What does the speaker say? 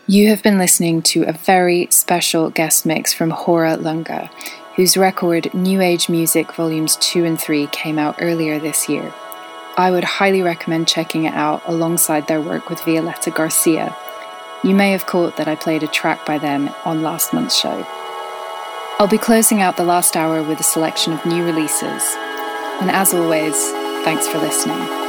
You have been listening to a very special guest mix from Hora Lunga, whose record New Age Music Volumes 2 and 3 came out earlier this year. I would highly recommend checking it out alongside their work with Violeta Garcia. You may have caught that I played a track by them on last month's show. I'll be closing out the last hour with a selection of new releases. And as always, thanks for listening.